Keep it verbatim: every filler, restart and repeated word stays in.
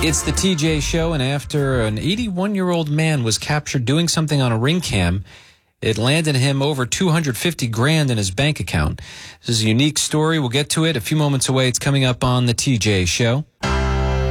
It's the T J Show, and after an eighty-one-year-old man was captured doing something on a ring cam, it landed him over two hundred fifty grand in his bank account. This is a unique story. We'll get to it a few moments away. It's coming up on the T J Show.